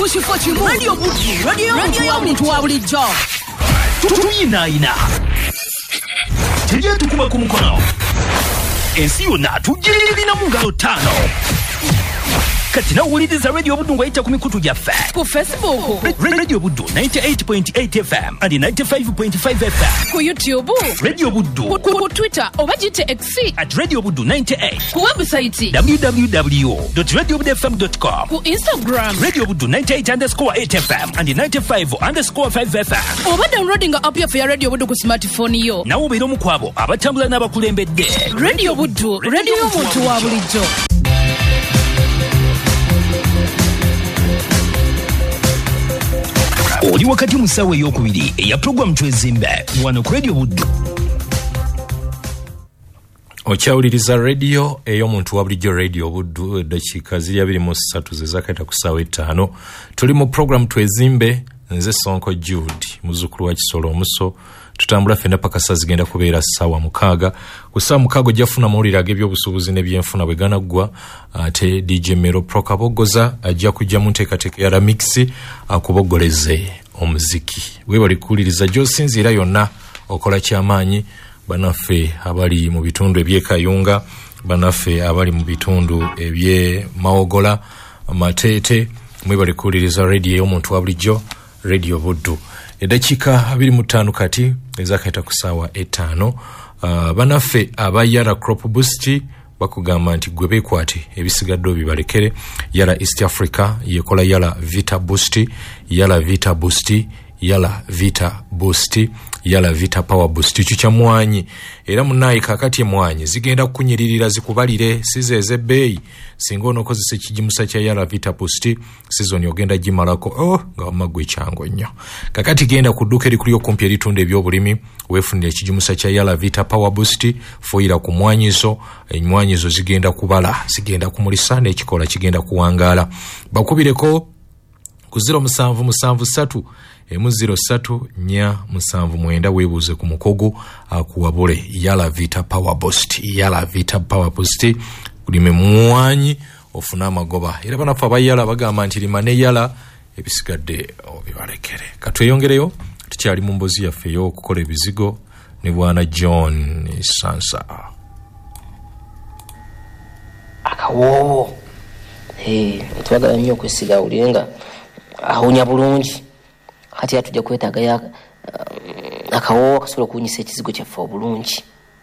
Mushifo chimu Radio Buddu Radio y'omuntu wa bulijjo tuyinaayina tujye tukuba ku mukono ensi yonna tugirina mu ngalo ttaano kati nawuliriza Radio Buddu ng'ayita ku mikutu gyaffe ku Facebook Radio Buddu 98.8 FM and 95.5 FM ku YouTube Radio Buddu ku Twitter oba gite X @Radio Buddu 98 ku website www.radiobuddufm.com ku Instagram Radio Buddu 98_8 FM and 95_5 FM oba downloading app ya Radio Buddu ku smartphone yo nawo obeera omu ku abo abatambula n'abakulembedde Radio Buddu radio y'omuntu wa bulijjo. Oli wakati mu ssaawa ey'okubiri eya pulogulaamu Twezimbe wano ku Radio Buddu. Okyawuliriza radio ey'omuntu wa bulijjo Radio Buddu eddakiika ziri 23 ze zaakayita ku ssaawa 5. Tuli mu pulogulaamu Twezimbe, nze Sonko Jude muzzukulu wa Kisolo Omuso. Tutambula ffenna paka saa zigenda kubeera ssaawa 6. Ku ssaawa 6 ojjafuna amawulire ag'ebyobusuubuzi n'ebyenfuna bwe ganaggwa ate DJ Mero Prokabogoza ajja kujja mu nteekateeka ya remix akuboggoleze omuziki. Weebali kuwuliriza gy'osinziira yonna okola ky'amaanyi banaffe abali mu bitundu eby'Ekayunga, banaffe abali mu bitundu eby'e Mawogola, Mateete, mwebali kuwuliriza radio ey'omuntu wa bulijjo Radio Buddu. Eddakiika 25 kati ezakayita ku ssaawa 5. Banaffe abayala Crop Boost bakugamba nti gwe beekwate ebisigadde bibalekere. Yala East Africa yekola Yala Vita Boost, Yala Vita Boost, Yala Vita Boost, Yala Vita Power Boost. Kya mwanyi era munayi kakati emwanyi zigenda kukunyiririra zikubalire sizeze bbeeyi singa onokozesa ekigimusa kya Yala Vita Boost season ogenda gimalako nga magwe kyango nnyo. Kakati genda ku dduuka erikuli okumpi eritunda ebyobulimi weefunira ekigimusa kya Yala Vita Power Boost foyira ku mwanyizo, emmwanyizo zigenda kubala zigenda kumulisa n'ekikola kigenda kuwangaala. Bakubireko ku 0773 M03-479 weebuuze ku mukogo akuwabule Yala Vita Power Boost. Yala Vita Power Boost kulime mwanyi ofuna amagoba era banaffe abayala bagamba nti lima ne Yala ebisigadde obibalekere. Katweyongereyo tukyali mu mbozi yaffe y'okukola ebizigo ne bwana John Sansa. Akawo twagala nnyo okwesiga ulenga ahunya bulungi kati atujja kwetaaga ya akawo kasobola okuwunyisa ekizigo kyaffe obulungi.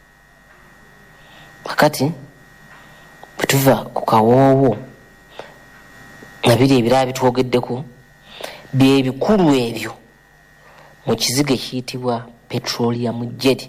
Kakati bwetuva ku kawoowo nabiri ebirala bitwogeddeko bye bikulu ebyo mu kizigo ekiyitibwa petroleum jelly.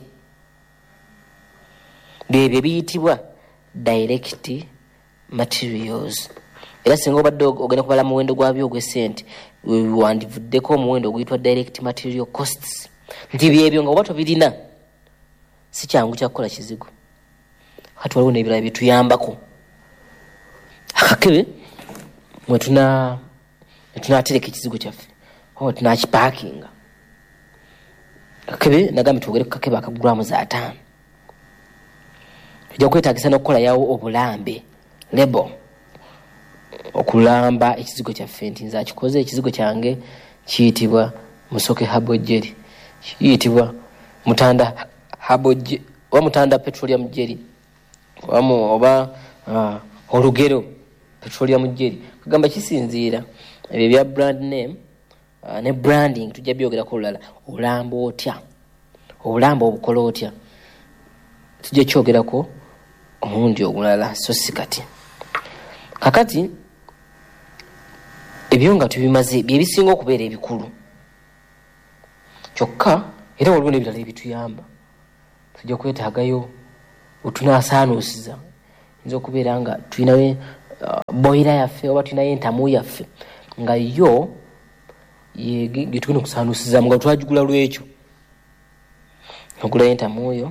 Bye biyitibwa direct materials. Era singa obadde ogenda kubala muwendo gwabyo ogw'essente wandivuddeko omuwendo oguyitwa direct material costs. Nti byebyo nga oba tobirina si kyangu kyakukola kizigo. Kati waliwo n'ebirala bituyambako. Akakebe mwe tunaatereka ekizigo kyaffe oba tunakipaakinga. Akakebe nagambye twogere ku kakebe akagulwamu za 5. Tujja kwetaagisa n'okukola yawo obulambe label okulamba ekizigo kyaffe nti nze akikoze ekizigo kyange kiyitibwa Musoke Habo Jelly, kiyitibwa Mutanda Habo Jelly oba Mutanda Petroleum Jelly oba Olugero Petroleum Jelly. Kagamba kisinziira ebyo bya brand name ne branding tujja byogerako olulala. Olamba otya, olamba obukola otya tujja kyogerako omundi ogulala so si kati. Kakati ebyo nga tubimaze bye bisinga okubeera ebikulu kyokka era waliwo n'ebirala ebituyamba. Tujja kwetaagayo otunaasaanuusiza. Nza okubeera nga tulinayo boira yaffe oba tulinayo entamu yaffe nga yo getugenda okusaanuusizaamu nga twagigula lwekyo. Ogulayo entamu oyo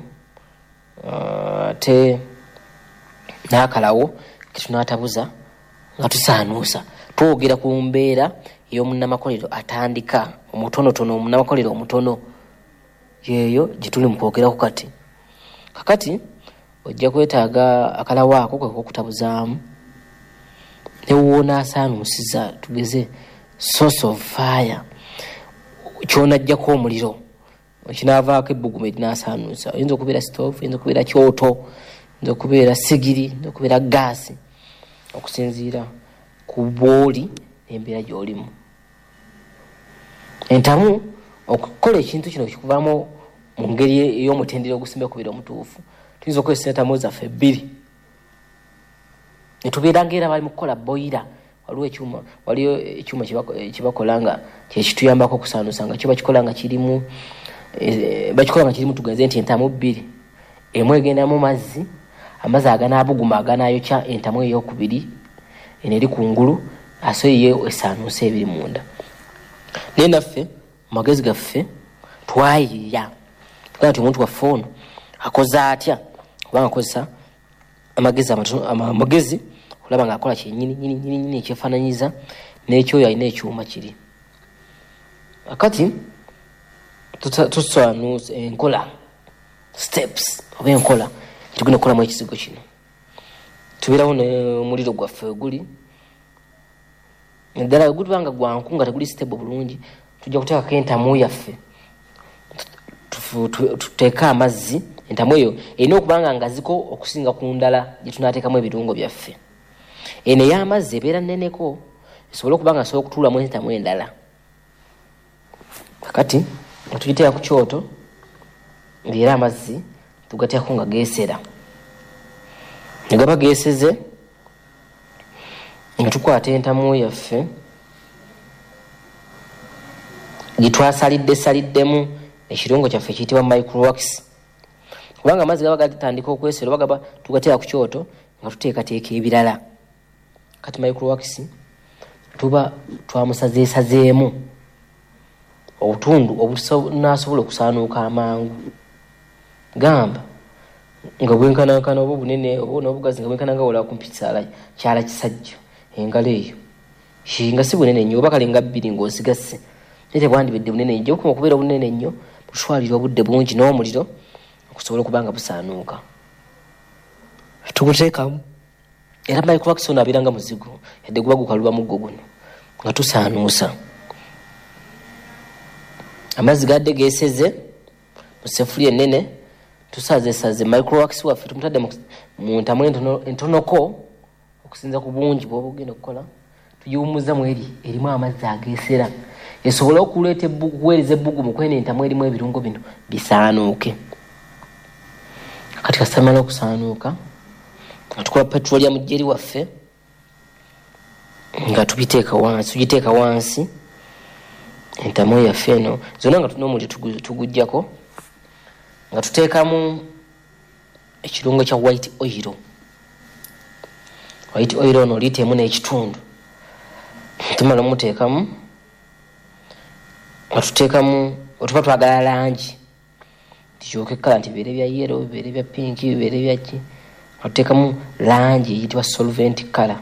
ate n'akalawo ketunaatabuza nga tusaanuusa. Twogera ku mbeera ey'omunnamakolero atandika omutonotono, omunnamakolero omutono yeeyo gye tuli mu kwogerako kati. Kakati ojja kwetaaga akalawo ako kwe k'okutabuzaamu ne woona asaanuusiza tugeze source of fire kyonajjako omuliro kinavaako ebbugumu erinasaanuusa. Oyinza okubeera stove, oyinza okubeera kyoto, oyinza okubeera sigiri, oyinza okubeera gaasi, okusinziira ku bwoli n'embeera gy'olimu. Entamu okukola ekintu kino kikuvaamu mu ngeri ey'omutendera ogusinga okubeera omutuufu. Tuyinza okukozesa entamu zaffe bbiri ne tubeera ng'era bali mu kukola boira. Waliyo ekyuma kibakola nga kyekituyambako okusaanuusa nga kyo bakikola nga kirimu tugenze nti entamu bbiri. Emu egenda mu mazzi, amazzi aganaabuguma aganaayokya entamu ey'okubiri eri kungulu, ate ye esaanuusa ebiri munda. Naye naffe magezi gaffe twayiiya tugaa nti omuntu waffe ono akoze atya kubanga akozesa amagezi olaba ng'akola kyennyini ekyefaananyiza n'ekyoyo alina ekyuma kiri. Akati tusaanuusa enkola steps oba enkola tugenda okukolamu ekizigo kino. Tubeerawo n'omuliro gwaffe guli naddala gutubanga gwanku nga teguli stable bulungi, tujja kuteekako entamu yaffe, tuteeka amazzi. Entamu eyo erina okubanga ngaziko okusinga ku ndala gye tunaateekamu ebirungo byaffe. Eno ey'amazzi ebeera nneneko esobole okuba nga asobola okutuulamu entamu endala. Kakati nga tugiteeka ku kyoto ng'era amazzi tugateekako nga geesera. Ne gaba geeseze nga tukwata entamu yaffe gitwasaliddemu ekirungo kyaffe kiyitibwa microwax. Kubanga amazzi gaba gatandika okwesera oba gaba tugateeka ku kyoto nga tuteekateeka ebirala. Kati microwax tuba twamusazeesazeemu obutundu obunasobola okusaanuuka amangu. Gamba nga bwenkanankana oba obunene oba n'obugazi nga bwenkana nga wola kumpisaala kyala kisajja engalo eyo nga si bunene nnyo oba kale nga bbiri ng'osigase naye tebwandibedde bunene nnyo okuma okubeera obunene nnyo butwalira obudde bungi n'omuliro okusobola okuba nga busaanuuka. Tuguteekamu era microwax ono abeera nga muzigo yadde guba gukaluba muggo guno nga tusaanuusa. Amazzi gadde geeseze mu seffuliya ennene tusazeesaze microwax waffe tumutadde mu ntamu entonoko okusinza ku bungi bw'oba ogenda okukola. Tugiwummuza mu erimu amazzi ageesera esobole okuweereza ebbugumu kwene entamu erimu ebirungo bino bisaanuuke. Kati kasamala okusaanuuka nga tukola petroleum jeri waffe nga tugiteeka wansi entamu yaffe eno zonna nga tulina omuliro tugujjako nga tuteekamu ekirungo kya white oil. White oil ono liiteemu n'ekitundu tumala omuteekamu nga tuteekamu otuba twagala langi tikyoka ekkala nti bibeere bya yellow bibeere bya pinki bibeere byaki nga tuteekamu langi eyitibwa solvent color.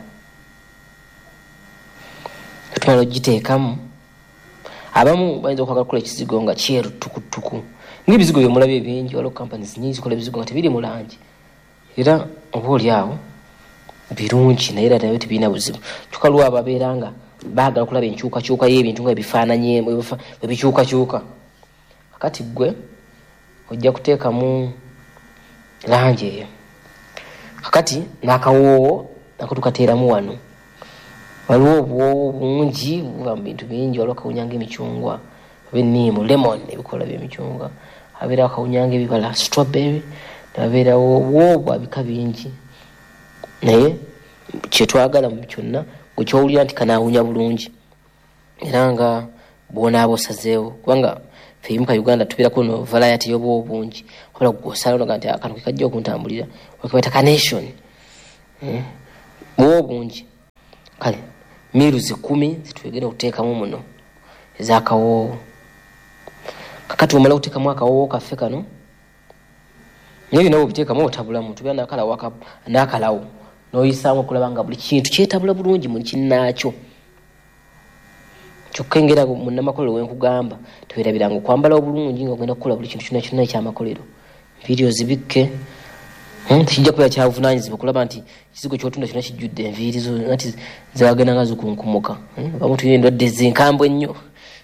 Tumala ogiteekamu abamu bayinza okwagala okukola ekizigo nga kyeru tukutuku ng'ebizigo byomulabye bingi waliwo companies nyingi zikola ebizigo nga tebiri mu langi era oba oli awo birungi naye era nabyo tebirina buzibu. Kyokka ababeera nga baagala okulaba enkyukakyuka y'ebintu nga ebifaananyi ebikyukakyuka. Kakati gwe ojja kuteekamu langi eyo. Kakati n'akawoowo nako tukateeramu wano. Waliwo obwoowo bungi buba mu bintu bingi. Waliwo akawunyanga emicungwa benniimu lemon ebikola by'emicungwa, abeerawo akawunyanga ebibala strawberry, nabeerawo obwobwa bika bingi. Naye kyetwagala mu kyonna gwe kyowulira nti kanaawunya bulungi era nga bwonaaba osazeewo kubanga ffe ebimu ka Uganda tubeerako no variety y'obwowo bungi wabula gw'osala onaga nti akano ke kajja okuntambulira wekebaita carnation bwowo bungi. Kale miruzi 10 zitwegenda okuteekamu muno ez'akawoowo. Kakati omala okuteekamu akawoowo kaffe kano naye bino obiteekamu otabulamu tubeera n'akalawo n'oyisaamu okulaba nga buli kintu kyetabula bulungi mu kinnaakyo. Kyokka engera munnamakolero wenkugamba teweerabiranga okwambala obulungi nga ogenda kukola buli kintu kyonna kyonna ekyamakolero. Vidiyo zibikke kijja kuba kyavunaanyizibwa kulaba nti ekizigo kyotunda kyonna kijjudde enviiri zo nati zagenda nga zikunkumuka. Abamu tulina endwadde zinkambwe ennyo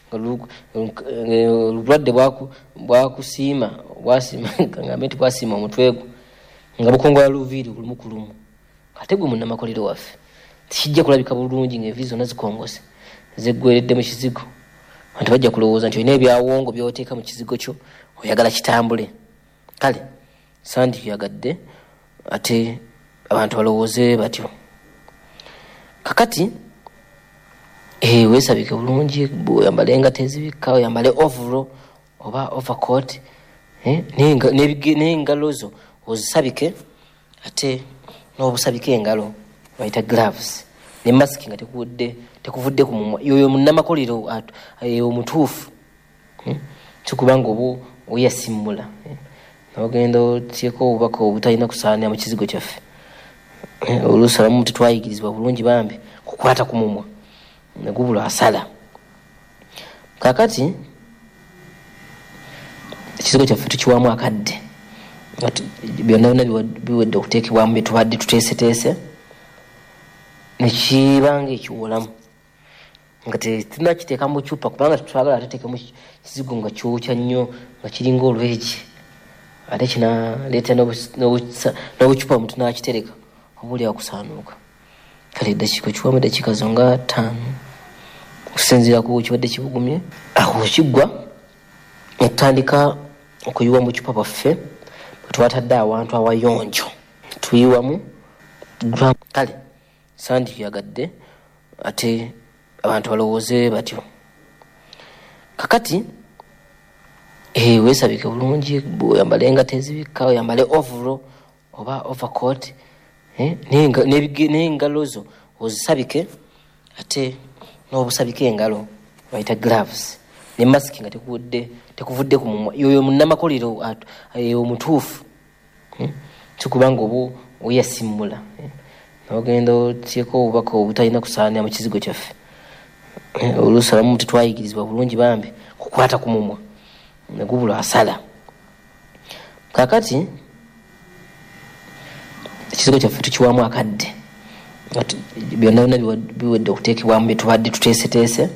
obulwadde bwakusiima ngambe nti bwasiima omutwe gwo nga bukongola luviiri lumu ku lumu ate gwe munnamakolero waffe tikijja kulabika bulungi ng'enviiri zonna zikongose zeggweredde mu kizigo. Abantu bajja kulowooza nti olina ebyawongo by'oteeka mu kizigo kyo oyagala kitambule. Kale sandyagadde ate abantu balowooze batyo. Kakati weesabike bulungi, oyambale engata ezibikka, oyambale overall oba overcoat n'engalo zo ozisabike, ate n'obusabike engalo bayita gloves ne mask nga tekuvudde ku mumwa. Yoyo munnamakolero omutuufu kikubanga obu oyasimmula ogenda otyeko obubaka obutalina kusaanira mu kizigo kyaffe. Oluusi abamu tetwayigirizibwa bulungi bambi kukwata ku mumwa negubula asala. Kakati ekizigo kyaffe tukiwamu akadde byonna byonna biwedde okuteekebwamu bye tubadde tuteeseteese nekibanga ekiwolamu nga tetunakiteeka mu cupa kubanga tetwagala ateteekemu kizigo nga kyokya nnyo nga kiringa olwegi ate kinaleeta n'obucupa omuntu nakitereka obuli akusaanuuka. Kale eddakiika kiwamu eddakiika zo nga 5 okusinziira ku kibadde kibugumye. Awo kiggwa netutandika okuyiwa mu cupa bwaffe bwetwatadde awantu awayonjo tuyiwamu. Kale sandyagadde ate abantu balowooze batyo. Kakati weesabike bulungi, oyambale engata ezibikka, oyambale overall oba overcoat n'engalo zo ozisabike, ate n'obusabike engalo bayita gloves ne mask nga tekuvudde ku mumwa. Yoyo munnamakolero omutuufu kikubanga obu oyasimmula ogenda otyeko obubaka obutalina kusaanira mu kizigo kyaffe. Oluusi abamu tetwayigirizibwa bulungi bambi kukwata ku mumwa negubula asala. Kakati ekizigo kyaffe tukiwamu akadde byonna byonna biwedde okuteekebwamu bye tubadde tuteeseteese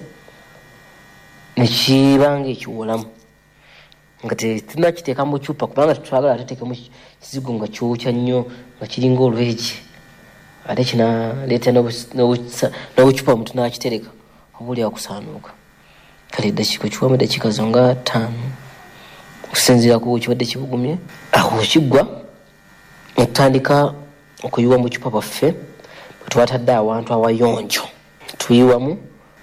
nekibanga ekiwolamu nga tetunakiteeka mu cupa kubanga tetwagala ateteekemu kizigo nga kyokya nnyo nga kiringa olwegi ate kinaleeta n'obucupa omuntu nakitereka obuli akusaanuuka. Kale eddakiika kiwamu eddakiika zo nga 5 okusinziira ku kibadde kibugumye. Awo kiggwa netutandika okuyiwa mu cupa bwaffe bwetwatadde awantu awayonjo tuyiwamu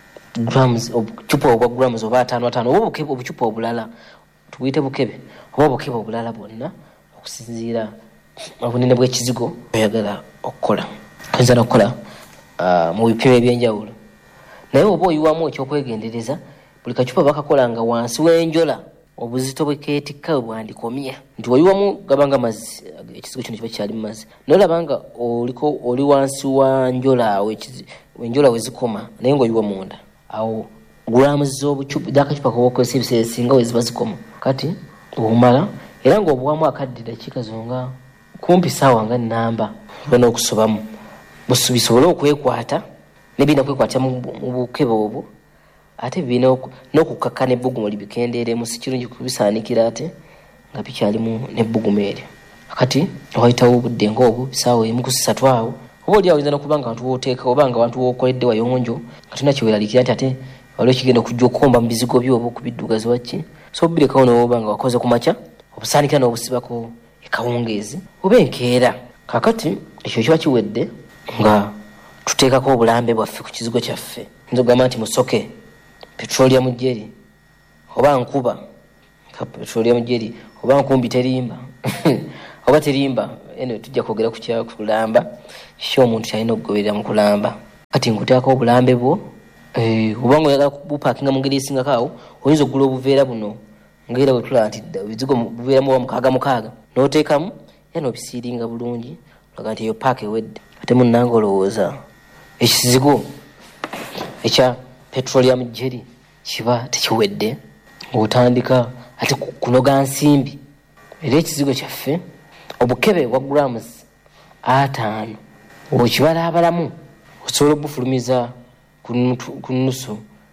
obucupa obwa grams oba 5 oba obucupa obulala tubuyite bukebe oba obukebe obulala bwonna okusinziira obunene bw'ekizigo oyagala okukola. Oyinza n'okukola mu bipimo ebyenjawulo, naye oba oyiwamu ekyokwegendereza buli kacupa bakakola nga wansi w'enjola obuzito bwekeetikka bwandikomya nti wayiwamu gabanga mazzi, ekizigo kino kiba kyali mu mazzi nolabanga oli wansi wa njola awo enjola wezikoma naye ngaoyiwa munda awo grams z'akacupa kobakozesa ebiseera singa weziba zikoma. Kati omala era ngaobuwamu akadde dakiika zonga kumpi saawa nga nnamba olina okusobamu bisobole okwekwata nebirina kwekwata mu bukebe obwo ate birina n'okukakkana ebbugumu libikendeeremu. Si kirungi kubisaanikira ate nga bikyalimu n'ebbugumu eryo. Kati wayitawo obudde ng'obwo bisaawa 1-3 awo oba oli awinza n'okuba nga abantu wooteeka oba nga abantu wookoledde wayonjo nga tulina kyeweraliikira nti ate waliwo kigenda okujja okukomba mu bizigo byo oba okubiddugaza wakki so obirekawo n'oba nga wakoze ku makya obusaanikira n'obusibako ekawungeezi oba enkeera. Kakati ekyo kiba kiwedde nga tuteekako obulambe bwaffe ku kizigo kyaffe. Nza okugamba nti musoke petroleum jelly oba nkuba petroleum jelly oba nkumbi terimba oba terimba tujja kwogera ku kulamba kyo omuntu kyalina okugoberera mu kulamba. Kati nkuteekako obulambe bwo oba ngaoyagala bupakinga mu ngeri esingako awo oyinza okugula obuveera buno ngaera bwe tulaba nti ebizigo buveeramu oba 6 n'oteekamu era n'obisiiringa bulungi olaga nti eyo paaka ewedde. Ate munnanga olowooza ekizigo ekya petroleum jelly kiba tekiwedde ng'otandika ate kunoga nsimbi. Era ekizigo kyaffe obukebe wa grams 5 okibala abalamu osobola obufulumiza ku nusu